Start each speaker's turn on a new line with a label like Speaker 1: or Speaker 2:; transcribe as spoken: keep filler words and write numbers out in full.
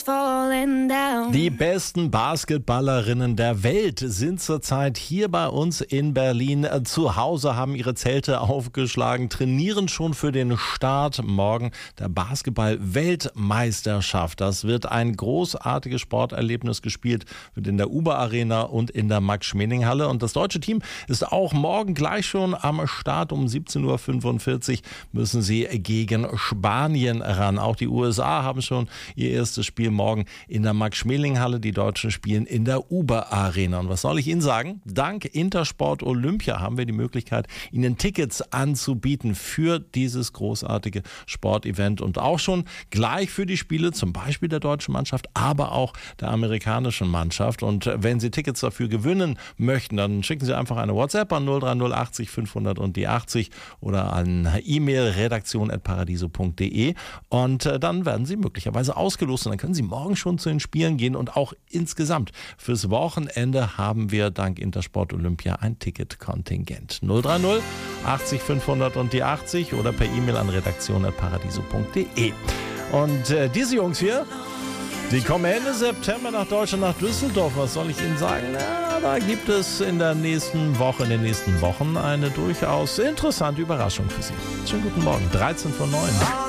Speaker 1: falling down.
Speaker 2: Die besten Basketballerinnen der Welt sind zurzeit hier bei uns in Berlin zu Hause, haben ihre Zelte aufgeschlagen, trainieren schon für den Start morgen der Basketball-Weltmeisterschaft. Das wird ein großartiges Sporterlebnis gespielt, wird in der Uber Arena und in der Max-Schmeling-Halle. Und das deutsche Team ist auch morgen gleich schon am Start. Um siebzehn Uhr fünfundvierzig müssen sie gegen Spanien ran. Auch die U S A haben schon ihr erstes Spiel morgen in der Max-Schmeling-Halle. Die Deutschen spielen in der Uber Arena. Und was soll ich Ihnen sagen? Dank Intersport Olympia haben wir die Möglichkeit, Ihnen Tickets anzubieten für dieses großartige Sportevent und auch schon gleich für die Spiele, zum Beispiel der deutschen Mannschaft, aber auch der amerikanischen Mannschaft. Und wenn Sie Tickets dafür gewinnen möchten, dann schicken Sie einfach eine WhatsApp an null drei null achtzig fünfhundert und die achtzig oder an E-Mail redaktion at paradiso punkt de und dann werden Sie möglicherweise ausgelost und dann können Sie morgen schon zu den Spielen gehen und auch insgesamt fürs Wochenende haben wir dank Intersport Olympia ein Ticketkontingent. null drei null achtzig fünfhundert und die achtzig oder per E-Mail an redaktion at paradiso punkt de. Und äh, diese Jungs hier, die kommen Ende September nach Deutschland, nach Düsseldorf. Was soll ich Ihnen sagen? Na, da gibt es in der nächsten Woche, in den nächsten Wochen eine durchaus interessante Überraschung für Sie. Schönen guten Morgen, dreizehn vor neun.